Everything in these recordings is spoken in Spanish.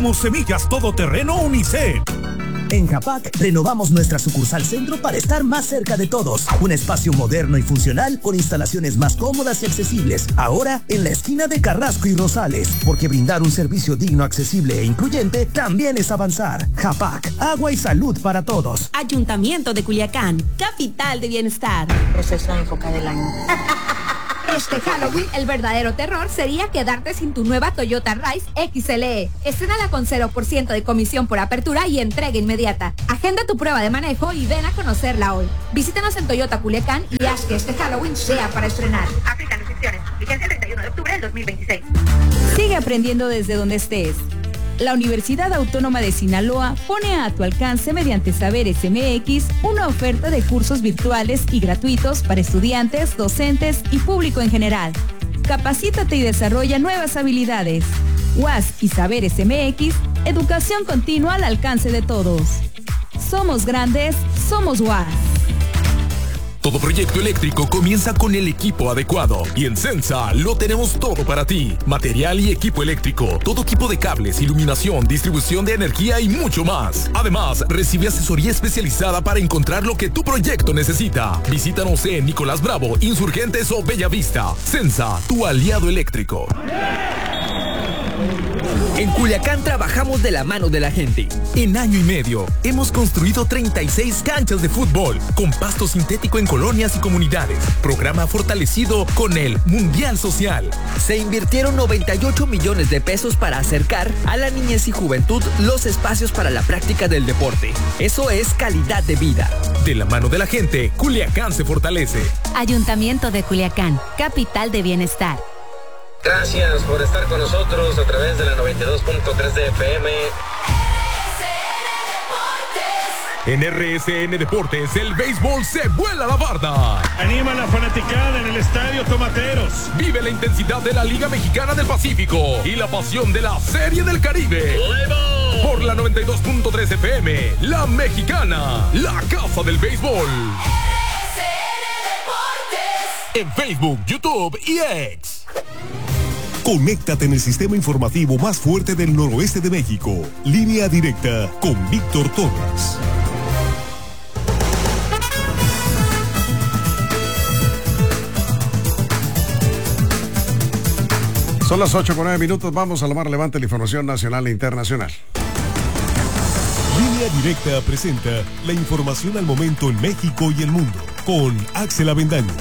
como semillas todoterreno Unicet. En Japac, renovamos nuestra sucursal centro para estar más cerca de todos. Un espacio moderno y funcional con instalaciones más cómodas y accesibles. Ahora, en la esquina de Carrasco y Rosales. Porque brindar un servicio digno, accesible e incluyente también es avanzar. Japac, agua y salud para todos. Ayuntamiento de Culiacán, capital de bienestar. Esa es la época del año. Este Halloween, el verdadero terror sería quedarte sin tu nueva Toyota Rise XLE. Estrénala con 0% de comisión por apertura y entrega inmediata. Agenda tu prueba de manejo y ven a conocerla hoy. Visítanos en Toyota Culiacán y haz que este Halloween sea para estrenar. Aplican restricciones. Vigencia el 31 de octubre del 2026. Sigue aprendiendo desde donde estés. La Universidad Autónoma de Sinaloa pone a tu alcance mediante Saberes MX una oferta de cursos virtuales y gratuitos para estudiantes, docentes y público en general. Capacítate y desarrolla nuevas habilidades. UAS y Saberes MX, educación continua al alcance de todos. Somos grandes, somos UAS. Todo proyecto eléctrico comienza con el equipo adecuado y en Sensa lo tenemos todo para ti. Material y equipo eléctrico, todo tipo de cables, iluminación, distribución de energía y mucho más. Además, recibe asesoría especializada para encontrar lo que tu proyecto necesita. Visítanos en Nicolás Bravo, Insurgentes o Bellavista. Sensa, tu aliado eléctrico. En Culiacán trabajamos de la mano de la gente. En año y medio, hemos construido 36 canchas de fútbol, con pasto sintético en colonias y comunidades. Programa fortalecido con el Mundial Social. Se invirtieron 98 millones de pesos para acercar a la niñez y juventud los espacios para la práctica del deporte. Eso es calidad de vida. De la mano de la gente, Culiacán se fortalece. Ayuntamiento de Culiacán, capital de bienestar. Gracias por estar con nosotros a través de la 92.3 de FM. En RSN Deportes, el béisbol se vuela la barda. Anima la fanaticada en el Estadio Tomateros. Vive la intensidad de la Liga Mexicana del Pacífico y la pasión de la Serie del Caribe. Por la 92.3 FM, La Mexicana, la casa del béisbol. En Facebook, YouTube y X. Conéctate en el sistema informativo más fuerte del noroeste de México. Línea directa con Víctor Torres. Son las 8:09. Vamos a lo más relevante de la información nacional e internacional. Línea directa presenta la información al momento en México y el mundo con Axel Avendaño.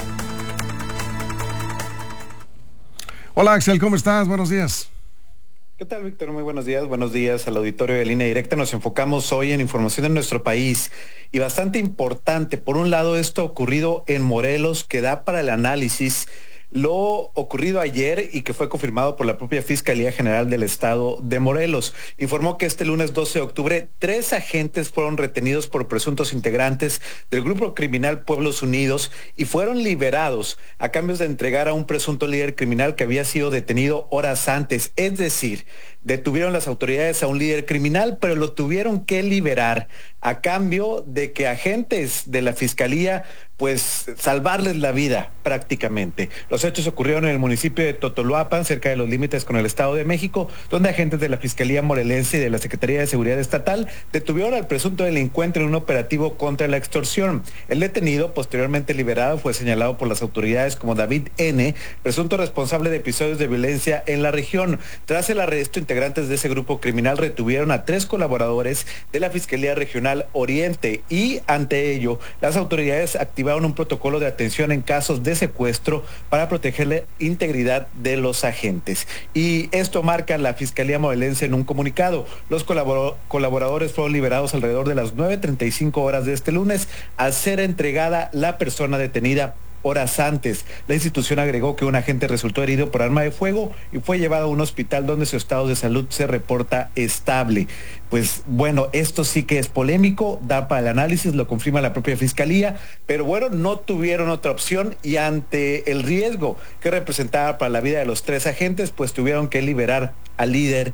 Hola Axel, ¿cómo estás? Buenos días. ¿Qué tal, Víctor? Muy buenos días. Buenos días al auditorio de Línea Directa. Nos enfocamos hoy en información de nuestro país y bastante importante. Por un lado, esto ocurrido en Morelos, que da para el análisis lo ocurrido ayer y que fue confirmado por la propia Fiscalía General del Estado de Morelos. Informó que este lunes 12 de octubre, 3 agentes fueron retenidos por presuntos integrantes del grupo criminal Pueblos Unidos y fueron liberados a cambio de entregar a un presunto líder criminal que había sido detenido horas antes. Es decir, detuvieron las autoridades a un líder criminal, pero lo tuvieron que liberar a cambio de que agentes de la Fiscalía pues salvarles la vida prácticamente. Los hechos ocurrieron en el municipio de Totoluapan, cerca de los límites con el Estado de México, donde agentes de la Fiscalía Morelense y de la Secretaría de Seguridad Estatal detuvieron al presunto delincuente en un operativo contra la extorsión. El detenido, posteriormente liberado, fue señalado por las autoridades como David N., presunto responsable de episodios de violencia en la región. Tras el arresto, integrantes de ese grupo criminal retuvieron a 3 colaboradores de la Fiscalía Regional Oriente y, ante ello, las autoridades activaron un protocolo de atención en casos de secuestro para proteger la integridad de los agentes. Y esto marca la Fiscalía Morelense en un comunicado. Los colaboradores fueron liberados alrededor de las 9:35 horas de este lunes al ser entregada la persona detenida horas antes. La institución agregó que un agente resultó herido por arma de fuego y fue llevado a un hospital donde su estado de salud se reporta estable. Pues bueno, esto sí que es polémico, da para el análisis, lo confirma la propia Fiscalía, pero bueno, no tuvieron otra opción y ante el riesgo que representaba para la vida de los 3 agentes, pues tuvieron que liberar al líder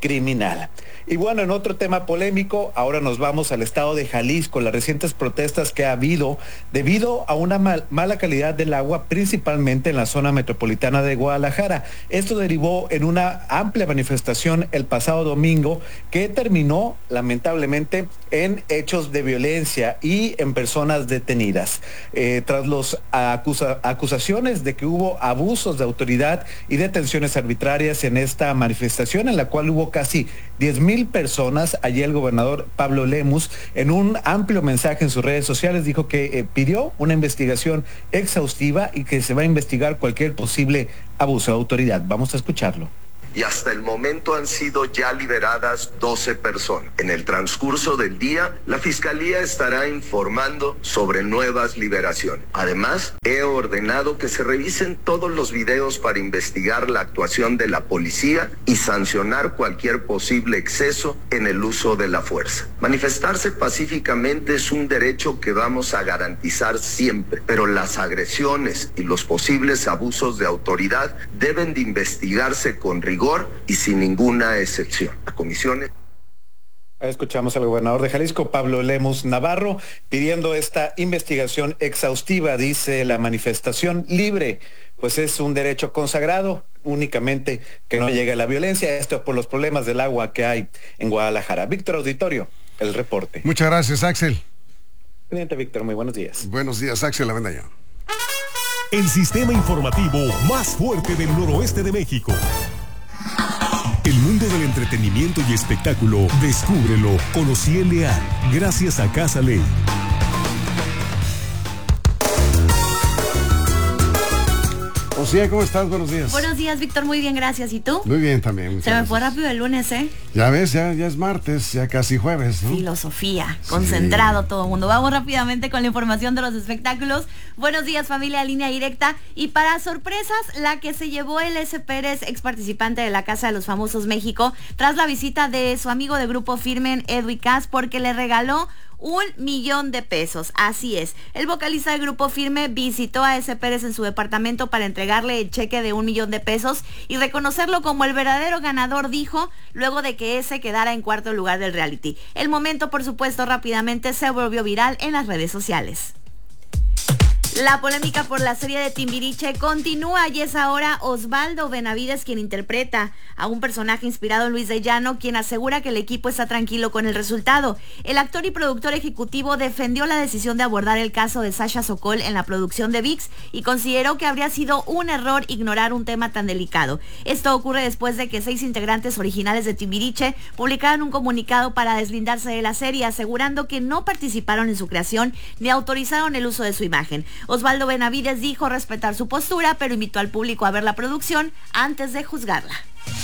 criminal. Y bueno, en otro tema polémico, ahora nos vamos al estado de Jalisco, las recientes protestas que ha habido debido a una mala calidad del agua, principalmente en la zona metropolitana de Guadalajara. Esto derivó en una amplia manifestación el pasado domingo que terminó lamentablemente en hechos de violencia y en personas detenidas. Tras las acusaciones de que hubo abusos de autoridad y detenciones arbitrarias en esta manifestación, en la cual hubo casi 10,000 personas, allí el gobernador Pablo Lemus, en un amplio mensaje en sus redes sociales, dijo que pidió una investigación exhaustiva y que se va a investigar cualquier posible abuso de autoridad. Vamos a escucharlo. Y hasta el momento han sido ya liberadas 12 personas. En el transcurso del día, la Fiscalía estará informando sobre nuevas liberaciones. Además, he ordenado que se revisen todos los videos para investigar la actuación de la policía y sancionar cualquier posible exceso en el uso de la fuerza. Manifestarse pacíficamente es un derecho que vamos a garantizar siempre, pero las agresiones y los posibles abusos de autoridad deben de investigarse con rigor y sin ninguna excepción. La comisión... Escuchamos al gobernador de Jalisco, Pablo Lemus Navarro, pidiendo esta investigación exhaustiva. Dice: la manifestación libre, pues es un derecho consagrado, únicamente que no llegue la violencia. Esto por los problemas del agua que hay en Guadalajara. Víctor Auditorio, el reporte. Muchas gracias, Axel. Presidente Víctor, muy buenos días. Buenos días, Axel Avendaño. El sistema informativo más fuerte del noroeste de México. El mundo del entretenimiento y espectáculo, descúbrelo con Ociel Leal, gracias a Casa Ley. Ociel, ¿cómo estás? Buenos días. Buenos días, Víctor, muy bien, gracias. ¿Y tú? Muy bien también. Se me fue rápido el lunes, ¿eh? Ya ves, ya es martes, ya casi jueves, ¿no? Filosofía, concentrado todo el mundo. Vamos rápidamente con la información de los espectáculos. Buenos días, familia Línea Directa. Y para sorpresas, la que se llevó el S. Pérez, ex participante de la Casa de los Famosos México, tras la visita de su amigo de Grupo Firme, Edwin Cass, porque le regaló $1,000,000. Así es. El vocalista del Grupo Firme visitó a S. Pérez en su departamento para entregarle el cheque de $1,000,000 y reconocerlo como el verdadero ganador, dijo, luego de que ese quedara en cuarto lugar del reality. El momento, por supuesto, rápidamente se volvió viral en las redes sociales. La polémica por la serie de Timbiriche continúa y es ahora Osvaldo Benavides quien interpreta a un personaje inspirado en Luis de Llano, quien asegura que el equipo está tranquilo con el resultado. El actor y productor ejecutivo defendió la decisión de abordar el caso de Sasha Sokol en la producción de ViX y consideró que habría sido un error ignorar un tema tan delicado. Esto ocurre después de que 6 integrantes originales de Timbiriche publicaron un comunicado para deslindarse de la serie, asegurando que no participaron en su creación ni autorizaron el uso de su imagen. Osvaldo Benavides dijo respetar su postura, pero invitó al público a ver la producción antes de juzgarla.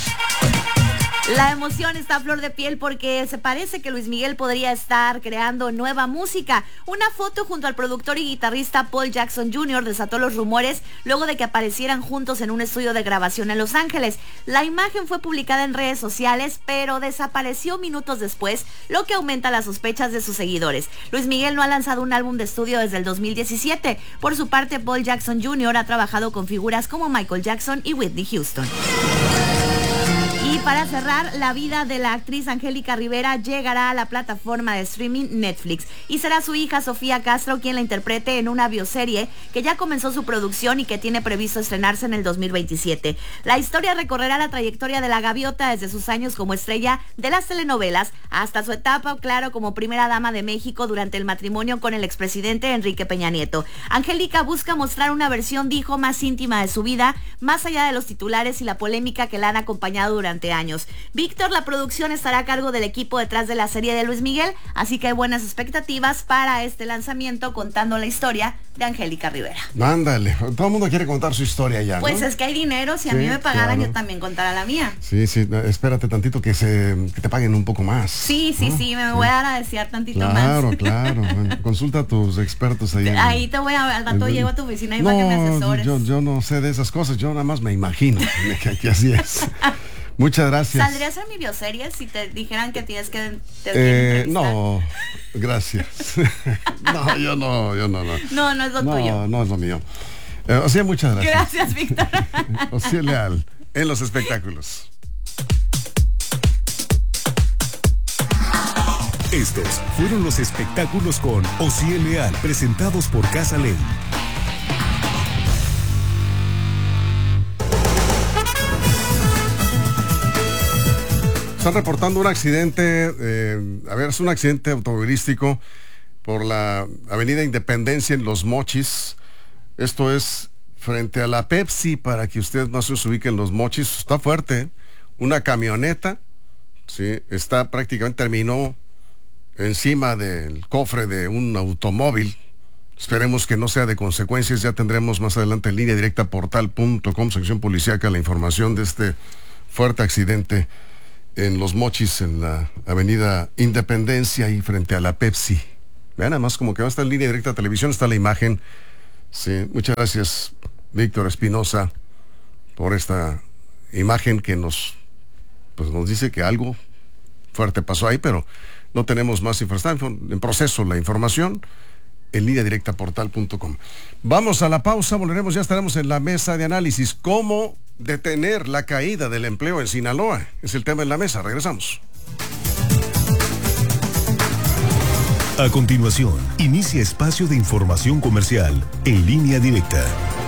La emoción está a flor de piel porque se parece que Luis Miguel podría estar creando nueva música. Una foto junto al productor y guitarrista Paul Jackson Jr. desató los rumores luego de que aparecieran juntos en un estudio de grabación en Los Ángeles. La imagen fue publicada en redes sociales, pero desapareció minutos después, lo que aumenta las sospechas de sus seguidores. Luis Miguel no ha lanzado un álbum de estudio desde el 2017. Por su parte, Paul Jackson Jr. ha trabajado con figuras como Michael Jackson y Whitney Houston. Y para cerrar, la vida de la actriz Angélica Rivera llegará a la plataforma de streaming Netflix y será su hija Sofía Castro quien la interprete en una bioserie que ya comenzó su producción y que tiene previsto estrenarse en el 2027. La historia recorrerá la trayectoria de la gaviota desde sus años como estrella de las telenovelas hasta su etapa, claro, como primera dama de México durante el matrimonio con el expresidente Enrique Peña Nieto. Angélica busca mostrar una versión, dijo, más íntima de su vida, más allá de los titulares y la polémica que la han acompañado durante años. Víctor, la producción estará a cargo del equipo detrás de la serie de Luis Miguel, así que hay buenas expectativas para este lanzamiento contando la historia de Angélica Rivera. Mándale, todo el mundo quiere contar su historia ya, ¿no? Pues es que hay dinero, si a mí me pagaran, claro, yo también contara la mía. Sí, espérate tantito que te paguen un poco más. Sí, me voy a dar a desear tantito más. Claro, bueno, consulta a tus expertos ahí. Ahí te voy a, al rato llego a tu oficina y para que me asesores. Yo no sé de esas cosas, yo nada más me imagino que así es. Muchas gracias. ¿Saldría a hacer mi bioserie si te dijeran que tienes que entrevistar? No, gracias. Yo no. No es lo tuyo. No es lo mío. Ociel, muchas gracias. Gracias, Víctor. Ociel Leal, en los espectáculos. Estos fueron los espectáculos con Osiel Leal, presentados por Casa Ley. Están reportando un accidente, es un accidente automovilístico por la avenida Independencia en Los Mochis. Esto es frente a la Pepsi, para que usted más se ubique en Los Mochis. Está fuerte, una camioneta, sí, terminó encima del cofre de un automóvil. Esperemos que no sea de consecuencias. Ya tendremos más adelante en línea directa portal.com, sección policíaca, la información de este fuerte accidente en Los Mochis, en la avenida Independencia y frente a la Pepsi. Vean, nada más como que va a estar en línea directa a televisión, está la imagen. Sí, muchas gracias, Víctor Espinosa, por esta imagen que nos dice que algo fuerte pasó ahí, pero no tenemos más información. Está en proceso la información en línea directa portal.com. Vamos a la pausa, volveremos, ya estaremos en la mesa de análisis. ¿Cómo detener la caída del empleo en Sinaloa? Es el tema en la mesa, regresamos. A continuación, inicia espacio de información comercial en línea directa.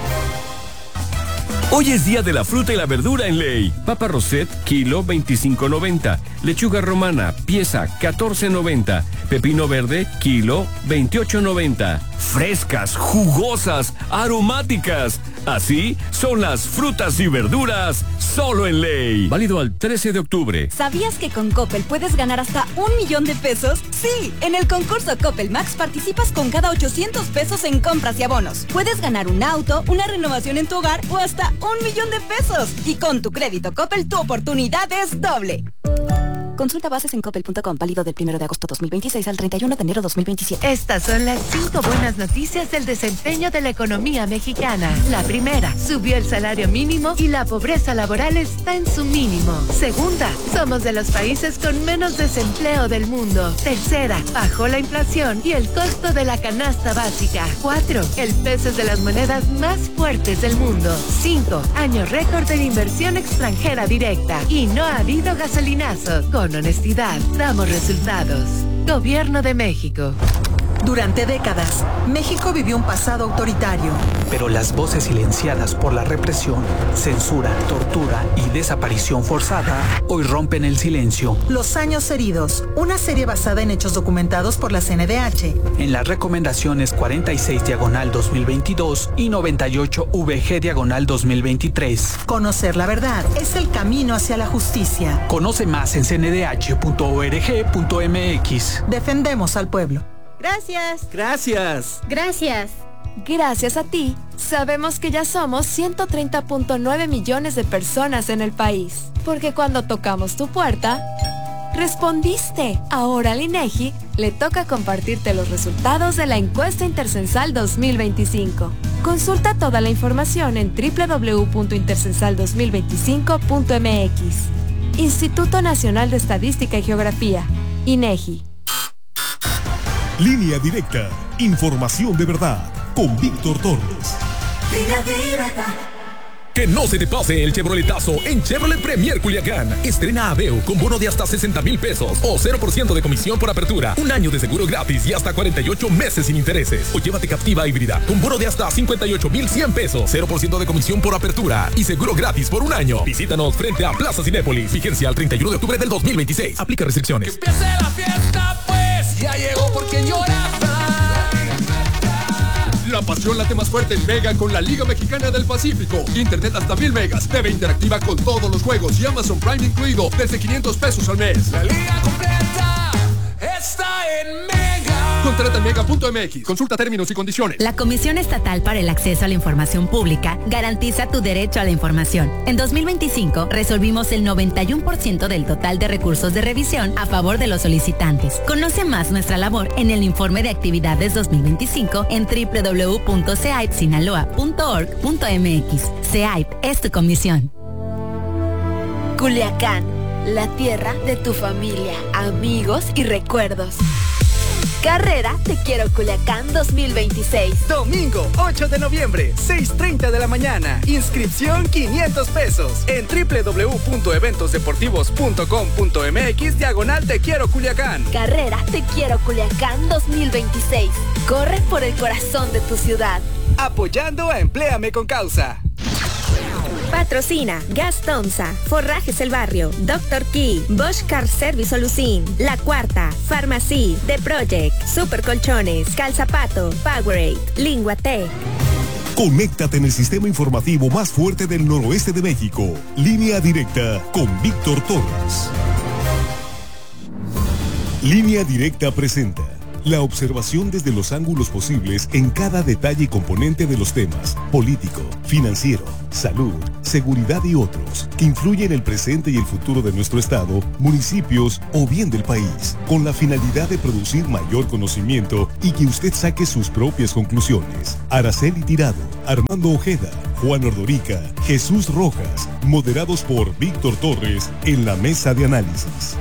Hoy es día de la fruta y la verdura en Ley. Papa Roset, kilo 25.90. Lechuga romana, pieza 14.90. Pepino verde, kilo 28.90. Frescas, jugosas, aromáticas. Así son las frutas y verduras solo en Ley. Válido al 13 de octubre. ¿Sabías que con Coppel puedes ganar hasta $1,000,000? Sí, en el concurso Coppel Max participas con cada 800 pesos en compras y abonos. Puedes ganar un auto, una renovación en tu hogar o hasta $1,000,000. Y con tu crédito Coppel, tu oportunidad es doble. Consulta bases en coppel.com, válido del 1 de agosto 2026 al 31 de enero 2027. Estas son las 5 buenas noticias del desempeño de la economía mexicana. La primera, subió el salario mínimo y la pobreza laboral está en su mínimo. Segunda, somos de los países con menos desempleo del mundo. Tercera, bajó la inflación y el costo de la canasta básica. 4, el peso es de las monedas más fuertes del mundo. 5, año récord de inversión extranjera directa. Y no ha habido gasolinazos. Con honestidad, damos resultados. Gobierno de México. Durante décadas, México vivió un pasado autoritario. Pero las voces silenciadas por la represión, censura, tortura y desaparición forzada hoy rompen el silencio. Los años heridos, una serie basada en hechos documentados por la CNDH. En las recomendaciones 46/2022 y 98/VG/2023. Conocer la verdad es el camino hacia la justicia. Conoce más en cndh.org.mx. Defendemos al pueblo. Gracias. Gracias. Gracias. Gracias a ti, sabemos que ya somos 130.9 millones de personas en el país. Porque cuando tocamos tu puerta, respondiste. Ahora al INEGI le toca compartirte los resultados de la encuesta Intercensal 2025. Consulta toda la información en www.intercensal2025.mx. Instituto Nacional de Estadística y Geografía, INEGI. Línea directa, información de verdad, con Víctor Torres. Línea directa. Que no se te pase el Chevroletazo en Chevrolet Premier Culiacán. Estrena Aveo con bono de hasta 60,000 pesos o 0% de comisión por apertura, un año de seguro gratis y hasta 48 meses sin intereses. O llévate Captiva híbrida con bono de hasta 58,100 pesos, 0% de comisión por apertura y seguro gratis por un año. Visítanos frente a Plaza Cinépolis. Vigencia al 31 de octubre del 2026. Aplica restricciones. Que empiece la fiesta, pues. Ya llegó por quien llora. La pasión late más fuerte en Mega con la Liga Mexicana del Pacífico. Internet hasta 1000 megas, TV interactiva con todos los juegos y Amazon Prime incluido desde 500 pesos al mes. La liga completa está en Mega. Contrata en mega.mx. Consulta términos y condiciones. La Comisión Estatal para el Acceso a la Información Pública garantiza tu derecho a la información. En 2025 resolvimos el 91% del total de recursos de revisión a favor de los solicitantes. Conoce más nuestra labor en el informe de actividades 2025 en www.ceaipsinaloa.org.mx. CEAIP es tu comisión. Culiacán, la tierra de tu familia, amigos y recuerdos. Carrera Te Quiero Culiacán 2026. Domingo 8 de noviembre, 6:30 de la mañana. Inscripción 500 pesos en www.eventosdeportivos.com.mx / Te Quiero Culiacán. Carrera Te Quiero Culiacán 2026. Corre por el corazón de tu ciudad. Apoyando a Empléame con Causa. Patrocina Gas Tonsa, Forrajes El Barrio, Dr. Key, Bosch Car Service Solucin, La Cuarta, Farmacy, The Project, Super Colchones, Calzapato, Powerade, Linguatec. Conéctate en el sistema informativo más fuerte del noroeste de México. Línea Directa con Víctor Torres. Línea Directa presenta la observación desde los ángulos posibles en cada detalle y componente de los temas político, financiero, salud, seguridad y otros que influyen en el presente y el futuro de nuestro estado, municipios o bien del país, con la finalidad de producir mayor conocimiento y que usted saque sus propias conclusiones. Araceli Tirado, Armando Ojeda, Juan Ordorica, Jesús Rojas, moderados por Víctor Torres en la mesa de análisis.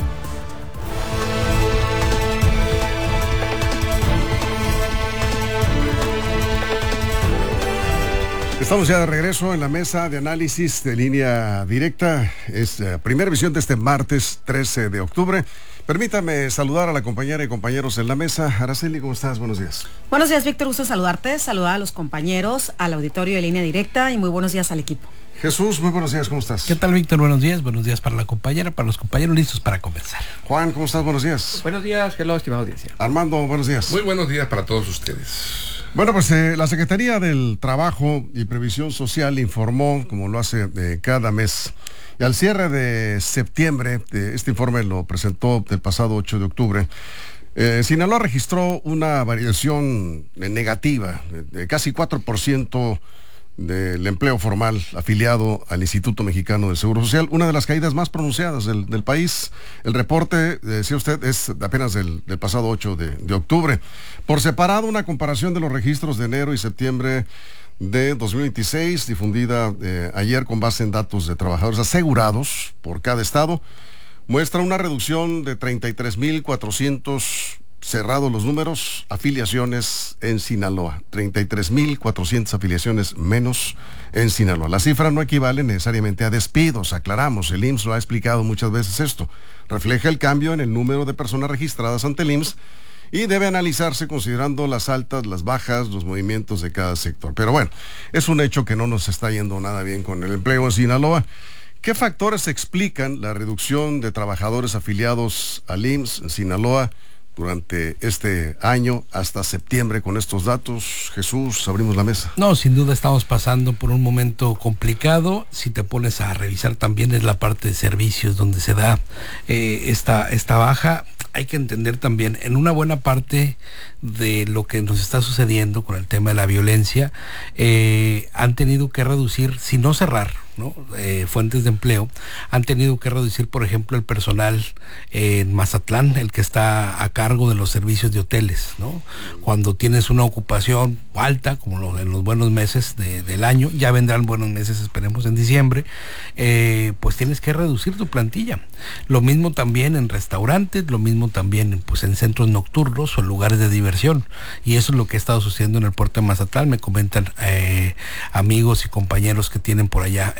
Estamos ya de regreso en la mesa de análisis de Línea Directa. Es primera visión de este martes 13 de octubre. Permítame saludar a la compañera y compañeros en la mesa. Araceli, ¿cómo estás? Buenos días. Buenos días, Víctor. Gusto saludarte, saludar a los compañeros, al auditorio de Línea Directa y muy buenos días al equipo. Jesús, muy buenos días, ¿cómo estás? ¿Qué tal, Víctor? Buenos días para la compañera, para los compañeros listos para comenzar. Juan, ¿cómo estás? Buenos días. Buenos días, hello, estimada audiencia. Armando, buenos días. Muy buenos días para todos ustedes. Bueno, pues la Secretaría del Trabajo y Previsión Social informó, como lo hace cada mes, y al cierre de septiembre, este informe lo presentó el pasado 8 de octubre, Sinaloa registró una variación negativa de casi 4% del empleo formal afiliado al Instituto Mexicano del Seguro Social, una de las caídas más pronunciadas del país. El reporte, decía usted, es apenas del pasado 8 de octubre. Por separado, una comparación de los registros de enero y septiembre de 2026, difundida ayer con base en datos de trabajadores asegurados por cada estado, muestra una reducción de 33,400 cerrados los números, afiliaciones en Sinaloa, 33,400 afiliaciones menos en Sinaloa. La cifra no equivale necesariamente a despidos, aclaramos, el IMSS lo ha explicado muchas veces esto. Refleja el cambio en el número de personas registradas ante el IMSS y debe analizarse considerando las altas, las bajas, los movimientos de cada sector. Pero bueno, es un hecho que no nos está yendo nada bien con el empleo en Sinaloa. ¿Qué factores explican la reducción de trabajadores afiliados al IMSS en Sinaloa durante este año hasta septiembre con estos datos? Jesús, abrimos la mesa. No, sin duda estamos pasando por un momento complicado. Si te pones a revisar también es la parte de servicios donde se da esta baja. Hay que entender también, en una buena parte de lo que nos está sucediendo con el tema de la violencia, han tenido que reducir, si no cerrar, ¿no? Fuentes de empleo, han tenido que reducir, por ejemplo, el personal en Mazatlán, el que está a cargo de los servicios de hoteles, ¿no? Cuando tienes una ocupación alta, como en los buenos meses del año, ya vendrán buenos meses, esperemos en diciembre, pues tienes que reducir tu plantilla. Lo mismo también en restaurantes, lo mismo también pues en centros nocturnos o en lugares de diversión, y eso es lo que ha estado sucediendo en el puerto de Mazatlán. Me comentan amigos y compañeros que tienen por allá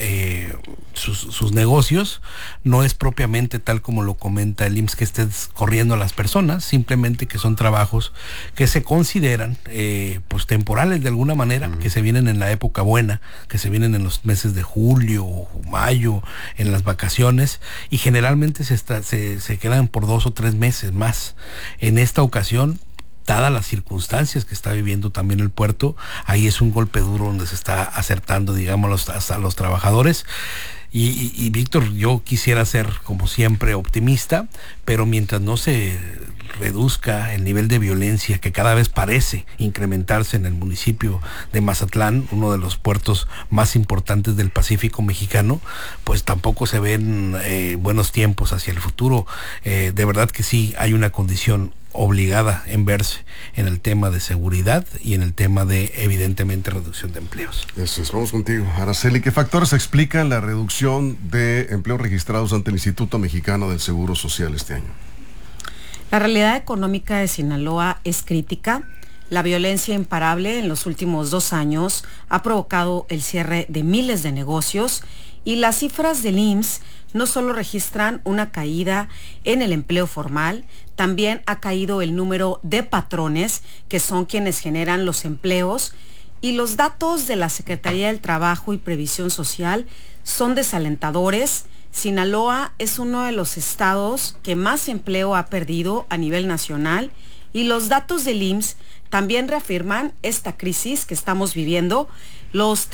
sus negocios. No es propiamente tal como lo comenta el IMSS que estés corriendo a las personas, simplemente que son trabajos que se consideran pues temporales de alguna manera, que se vienen en la época buena, que se vienen en los meses de julio o mayo, en las vacaciones, y generalmente se quedan por 2 o 3 meses más. En esta ocasión, dadas las circunstancias que está viviendo también el puerto, ahí es un golpe duro donde se está acertando, digamos, hasta los trabajadores. Y Víctor, yo quisiera ser, como siempre, optimista, pero mientras no se reduzca el nivel de violencia que cada vez parece incrementarse en el municipio de Mazatlán, uno de los puertos más importantes del Pacífico mexicano, pues tampoco se ven buenos tiempos hacia el futuro. De verdad que sí hay una condición obligada en verse en el tema de seguridad y en el tema de, evidentemente, reducción de empleos. Eso es, vamos contigo. Araceli, ¿qué factores explican la reducción de empleos registrados ante el Instituto Mexicano del Seguro Social este año? La realidad económica de Sinaloa es crítica. La violencia imparable en los últimos 2 años ha provocado el cierre de miles de negocios y las cifras del IMSS no solo registran una caída en el empleo formal, también ha caído el número de patrones que son quienes generan los empleos y los datos de la Secretaría del Trabajo y Previsión Social son desalentadores. Sinaloa es uno de los estados que más empleo ha perdido a nivel nacional y los datos del IMSS también reafirman esta crisis que estamos viviendo. Los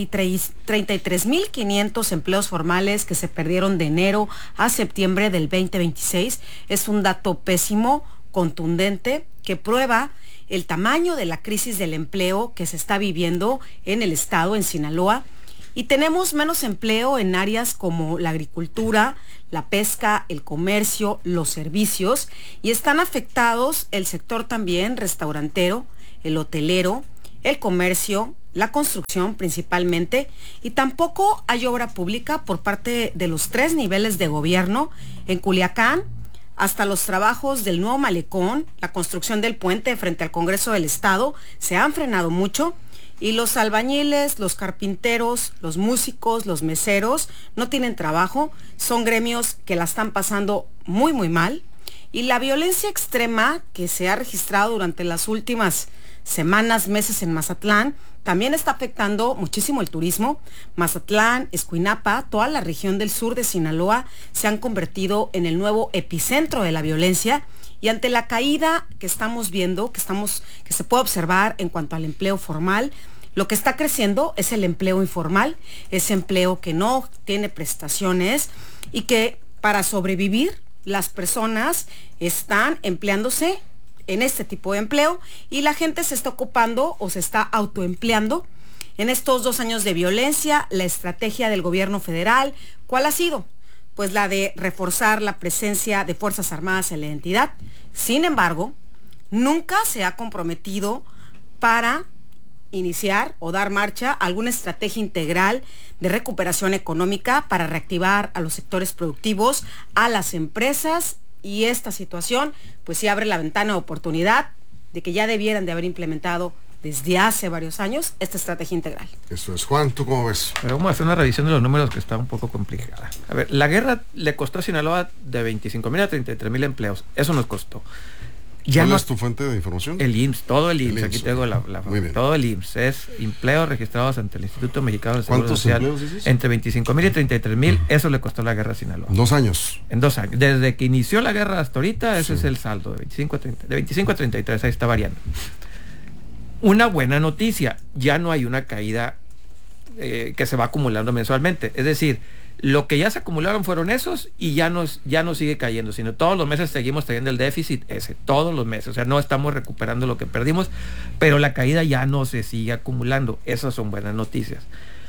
33,500 empleos formales que se perdieron de enero a septiembre del 2026 es un dato pésimo, contundente, que prueba el tamaño de la crisis del empleo que se está viviendo en el estado, en Sinaloa. Y tenemos menos empleo en áreas como la agricultura, la pesca, el comercio, los servicios, y están afectados el sector también restaurantero, el hotelero, el comercio, la construcción principalmente, y tampoco hay obra pública por parte de los 3 niveles de gobierno. En Culiacán, hasta los trabajos del nuevo malecón, la construcción del puente frente al Congreso del Estado, se han frenado mucho. Y los albañiles, los carpinteros, los músicos, los meseros no tienen trabajo, son gremios que la están pasando muy, muy mal. Y la violencia extrema que se ha registrado durante las últimas semanas, meses en Mazatlán, también está afectando muchísimo el turismo. Mazatlán, Escuinapa, toda la región del sur de Sinaloa se han convertido en el nuevo epicentro de la violencia. Y ante la caída que estamos viendo, que se puede observar en cuanto al empleo formal, lo que está creciendo es el empleo informal, ese empleo que no tiene prestaciones y que para sobrevivir las personas están empleándose en este tipo de empleo y la gente se está ocupando o se está autoempleando. En estos 2 años de violencia, la estrategia del gobierno federal, ¿cuál ha sido? Pues la de reforzar la presencia de Fuerzas Armadas en la entidad. Sin embargo, nunca se ha comprometido para iniciar o dar marcha a alguna estrategia integral de recuperación económica para reactivar a los sectores productivos, a las empresas, y esta situación pues sí abre la ventana de oportunidad de que ya debieran de haber implementado desde hace varios años esta estrategia integral. Eso es. Juan, ¿tú cómo ves? Pero vamos a hacer una revisión de los números que está un poco complicada. A ver, la guerra le costó a Sinaloa de 25,000 a 33,000 empleos. Eso nos costó. ¿Cuál es tu fuente de información? El IMSS, todo el IMSS. Aquí tengo la todo el IMSS. Es empleos registrados ante el Instituto Mexicano del Seguro Social. ¿Cuántos empleos dices? Entre 25,000 y 33,000. Eso le costó la guerra a Sinaloa. 2 años. En 2 años. Desde que inició la guerra hasta ahorita, ese es el saldo. De 25 a 33, ahí está variando. Una buena noticia, ya no hay una caída que se va acumulando mensualmente. Es decir, lo que ya se acumularon fueron esos y ya no sigue cayendo, sino todos los meses seguimos teniendo el déficit ese, todos los meses. O sea, no estamos recuperando lo que perdimos, pero la caída ya no se sigue acumulando. Esas son buenas noticias.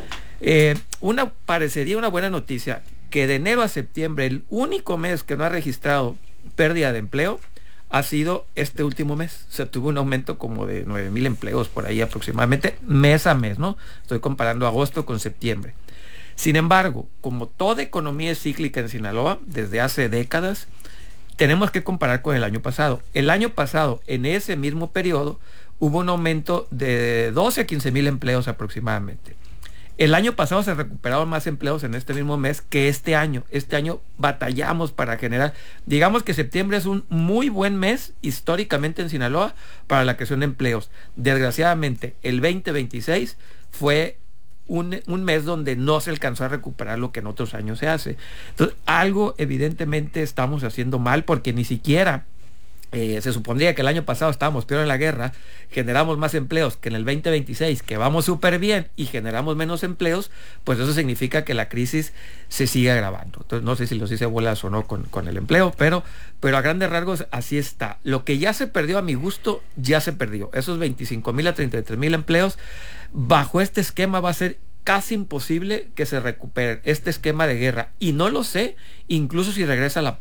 Parecería una buena noticia que de enero a septiembre, el único mes que no ha registrado pérdida de empleo, ha sido este último mes. Se tuvo un aumento como de 9,000 empleos por ahí aproximadamente, mes a mes, ¿no? Estoy comparando agosto con septiembre. Sin embargo, como toda economía es cíclica en Sinaloa, desde hace décadas, tenemos que comparar con el año pasado. El año pasado, en ese mismo periodo, hubo un aumento de 12 a 15,000 empleos aproximadamente. El año pasado se recuperaron más empleos en este mismo mes que este año. Este año batallamos para generar, digamos que septiembre es un muy buen mes históricamente en Sinaloa para la creación de empleos. Desgraciadamente, el 2026 fue un mes donde no se alcanzó a recuperar lo que en otros años se hace. Entonces, algo evidentemente estamos haciendo mal porque ni siquiera se supondría que el año pasado estábamos peor en la guerra, generamos más empleos que en el 2026, que vamos súper bien y generamos menos empleos, pues eso significa que la crisis se sigue agravando. Entonces no sé si los hice bolas o no con el empleo, pero a grandes rasgos así está. Lo que ya se perdió a mi gusto, ya se perdió. Esos 25,000 a 33,000 empleos, bajo este esquema va a ser casi imposible que se recupere este esquema de guerra. Y no lo sé, incluso si regresa la paz.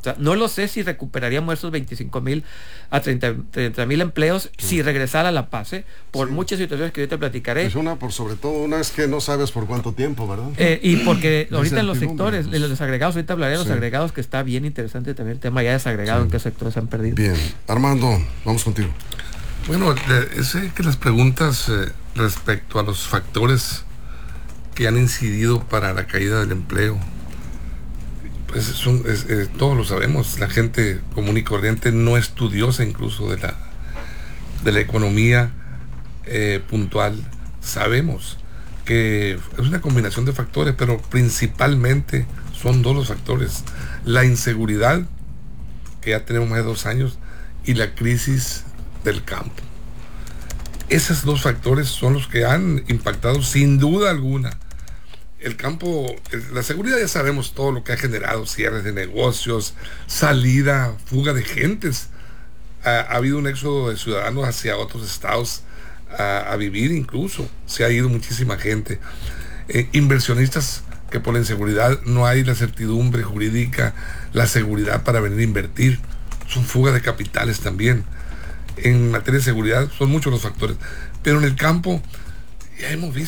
O sea, no lo sé si recuperaríamos esos 25,000 a 30,000 empleos si regresara la paz, por muchas situaciones que yo te platicaré. Es sobre todo una es que no sabes por cuánto tiempo, ¿verdad? Y porque ahorita en los sectores, en los desagregados, ahorita hablaré de los agregados, que está bien interesante también el tema ya desagregado, en qué sectores se han perdido. Bien, Armando, vamos contigo. Bueno, sé que las preguntas respecto a los factores que han incidido para la caída del empleo, pues todos lo sabemos, la gente común y corriente, no estudiosa incluso de la economía puntual, sabemos que es una combinación de factores, pero principalmente son dos los factores: la inseguridad, que ya tenemos más de 2 años, y la crisis del campo. Esos dos factores son los que han impactado sin duda alguna. El campo, la seguridad, ya sabemos todo lo que ha generado: cierres de negocios, salida, fuga de gentes. Ha habido un éxodo de ciudadanos hacia otros estados a vivir, incluso se ha ido muchísima gente. Inversionistas que por la inseguridad no hay la certidumbre jurídica, la seguridad para venir a invertir. Son fuga de capitales también. En materia de seguridad son muchos los factores, pero en el campo ya hemos visto